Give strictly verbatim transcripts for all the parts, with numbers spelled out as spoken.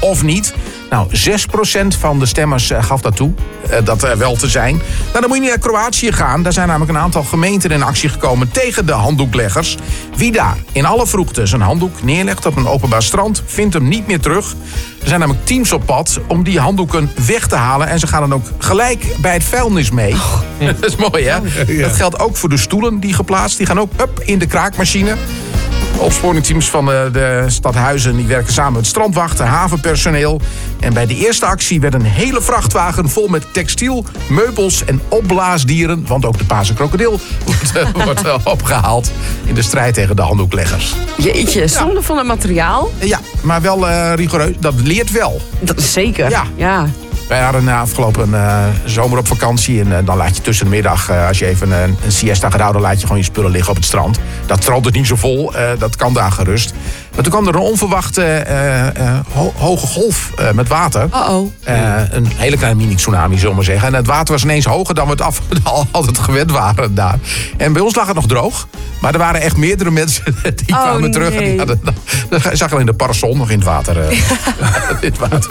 of niet? Nou, zes procent van de stemmers uh, gaf dat toe. Uh, dat uh, wel te zijn. Nou, dan moet je niet naar Kroatië gaan. Daar zijn namelijk een aantal gemeenten in actie gekomen tegen de handdoekleggers. Wie daar in alle vroegte zijn handdoek neerlegt op een openbaar strand, vindt hem niet meer terug. Er zijn namelijk teams op pad om die handdoeken weg te halen. En ze gaan dan ook gelijk bij het vuilnis mee. Oh. Dat is mooi, hè? Ja. Dat geldt ook voor de stoelen die geplaatst. Die gaan ook up in de kraakmachine. Opsporingsteams van de, de stad Huizen die werken samen met strandwachten, havenpersoneel. En bij de eerste actie werd een hele vrachtwagen vol met textiel, meubels en opblaasdieren. Want ook de Paarse krokodil wordt, uh, wordt uh, opgehaald in de strijd tegen de handdoekleggers. Jeetje, zonde ja. van het materiaal. Ja, maar wel uh, rigoureus. Dat leert wel. Dat is zeker, ja. ja. Wij hadden uh, afgelopen uh, zomer op vakantie. En uh, dan laat je tussen de middag, uh, als je even uh, een siesta gaat houden, laat je gewoon je spullen liggen op het strand. Dat strand is niet zo vol, uh, dat kan daar gerust. Maar toen kwam er een onverwachte uh, uh, ho- hoge golf uh, met water. Uh-oh. Uh, een hele kleine mini-tsunami, zullen we maar zeggen. En het water was ineens hoger dan we het af, altijd gewend waren daar. En bij ons lag het nog droog. Maar er waren echt meerdere mensen die oh, kwamen terug. Nee. En die hadden, dan zag je alleen de parasol nog in het water. Uh, in het water.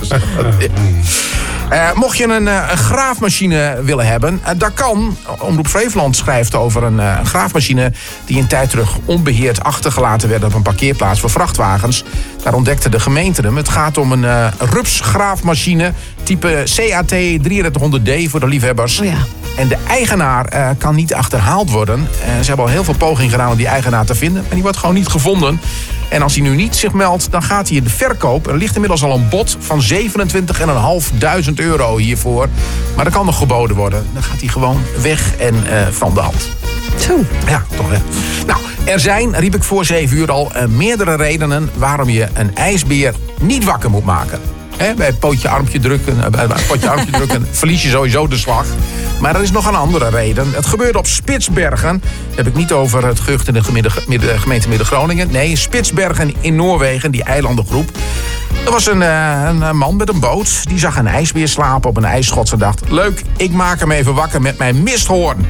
Uh, mocht je een, uh, een graafmachine willen hebben, uh, dat kan. Omroep Flevoland schrijft over een, uh, een graafmachine die een tijd terug onbeheerd achtergelaten werd op een parkeerplaats voor vrachtwagens. Daar ontdekte de gemeente hem. Het gaat om een uh, Rups graafmachine type C A T drieëndertighonderd D voor de liefhebbers. Oh ja. En de eigenaar uh, kan niet achterhaald worden. Uh, ze hebben al heel veel pogingen gedaan om die eigenaar te vinden. Maar die wordt gewoon niet gevonden. En als hij nu niet zich meldt, dan gaat hij in de verkoop. Er ligt inmiddels al een bod van zevenentwintigduizend vijfhonderd euro hiervoor. Maar dat kan nog geboden worden. Dan gaat hij gewoon weg en uh, van de hand. Zo. Ja, toch hè. Nou, er zijn, riep ik voor zeven uur al, uh, meerdere redenen waarom je een ijsbeer niet wakker moet maken. He, bij het pootje armpje drukken, bij het potje armpje drukken verlies je sowieso de slag. Maar er is nog een andere reden. Het gebeurde op Spitsbergen. Dat heb ik niet over het gehucht in de gemeente Midden-Groningen. Nee, Spitsbergen in Noorwegen, die eilandengroep. Er was een, een man met een boot. Die zag een ijsbeer slapen op een ijsschots en dacht, leuk, ik maak hem even wakker met mijn misthoorn.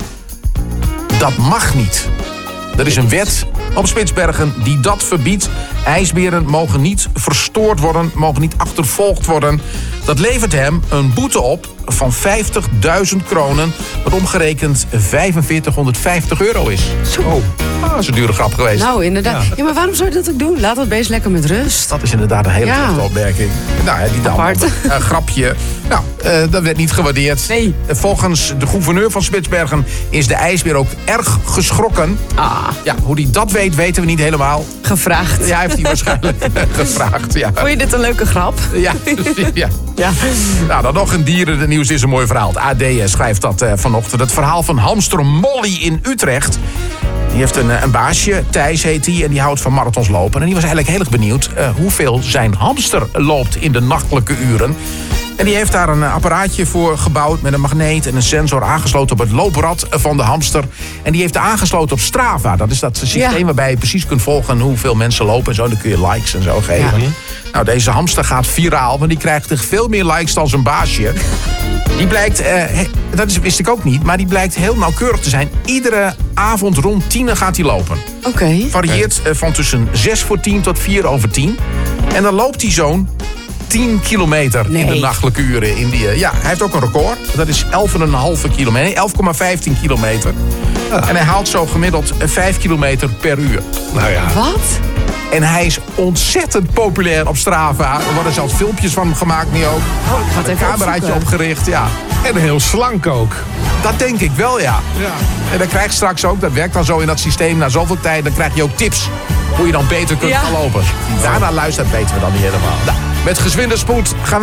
Dat mag niet. Er is een wet op Spitsbergen die dat verbiedt. IJsberen mogen niet verstoord worden, mogen niet achtervolgd worden. Dat levert hem een boete op van vijftigduizend kronen... wat omgerekend vijfenveertighonderdvijftig euro is. Zo. Oh, dat is een dure grap geweest. Nou, inderdaad. Ja. ja, maar waarom zou je dat ook doen? Laat dat beest lekker met rust. Dat is inderdaad een hele ja. terechte opmerking. Nou ja, die dan Apart. Een grapje. Nou, uh, dat werd niet gewaardeerd. Nee. Volgens de gouverneur van Spitsbergen is de ijsbeer ook erg geschrokken. Ah. Ja, hoe hij dat weet, weten we niet helemaal. Gevraagd. Ja, heeft hij waarschijnlijk gevraagd. Ja. Vond je dit een leuke grap? Ja, ja. ja. Nou, dan nog een dierennieuws is een mooi verhaal. Het A D schrijft dat uh, vanochtend. Het verhaal van hamster Molly in Utrecht. Die heeft een, een baasje, Thijs heet hij, en die houdt van marathons lopen. En die was eigenlijk heel erg benieuwd uh, hoeveel zijn hamster loopt in de nachtelijke uren. En die heeft daar een apparaatje voor gebouwd met een magneet en een sensor aangesloten op het looprad van de hamster. En die heeft aangesloten op Strava. Dat is dat systeem ja. waarbij je precies kunt volgen hoeveel mensen lopen en zo. Dan kun je likes en zo geven. Ja. Nou, deze hamster gaat viraal, want die krijgt echt veel meer likes dan zijn baasje. Die blijkt, uh, dat is, wist ik ook niet, maar die blijkt heel nauwkeurig te zijn. Iedere avond rond tien gaat hij lopen. Oké. Okay. Varieert uh, van tussen zes voor tien tot vier over tien. En dan loopt hij zo'n tien kilometer nee. in de nachtelijke uren. In die, uh, ja, hij heeft ook een record. Dat is elf komma vijf kilometer. elf komma vijftien kilometer. Ja. En hij haalt zo gemiddeld vijf kilometer per uur. Nou ja. Wat? En hij is ontzettend populair op Strava. Er worden zelfs filmpjes van hem gemaakt nu ook. Oh, ik ga het even een cameraatje opgericht, ja. En heel slank ook. Dat denk ik wel, ja. ja. En dan krijg je straks ook, dat werkt dan zo in dat systeem, na zoveel tijd, dan krijg je ook tips hoe je dan beter kunt ja. gaan lopen. Daarna luistert weten we dan niet helemaal. Nou, met gezwinde spoed gaan we